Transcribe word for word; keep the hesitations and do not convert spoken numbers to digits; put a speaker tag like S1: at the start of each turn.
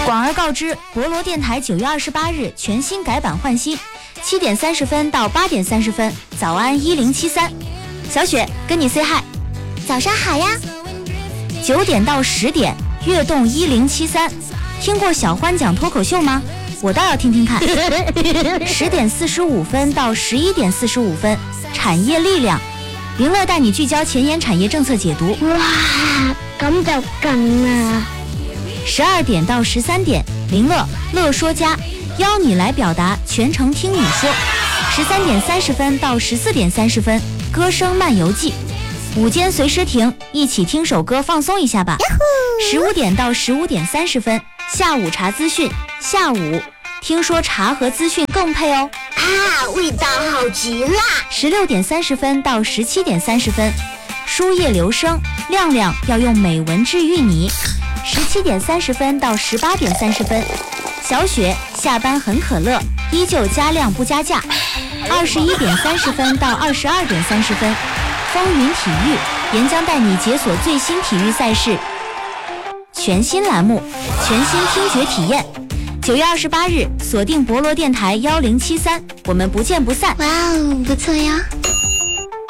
S1: 广而告之，博罗电台九月二十八日全新改版换新，七点三十分到八点三十分，早安一零七三，小雪跟你 say hi，
S2: 早上好呀。
S1: 九点到十点，悦动一零七三，听过小欢讲脱口秀吗？我倒要听听看。十点四十五分到十一点四十五分，产业力量，林乐带你聚焦前沿产业政策解读。
S2: 哇，咁就勁啦！
S1: 十二點到十三點，林樂樂說家邀你來表達，全程聽你說。十三點三十分到十四點三十分，歌聲漫遊記。午間隨時停，一起聽首歌放鬆一下吧。十五點到十五點三十分，下午茶資訊。下午聽說茶和資訊更配哦。
S2: 啊，味道好極啦！
S1: 十六點三十分到十七點三十分，書葉留聲，亮亮要用美文治癒你。十七點三十分到十八點三十分，小雪下班很可樂，依舊加量不加價。二十一點三十分到二十二點三十分，風雲體育，岩漿帶你解鎖最新體育賽事，全新欄目，全新聽覺體驗。九月二十八日，鎖定博羅電台幺零七三，我們不見不散。
S2: 哇哦，不錯呀。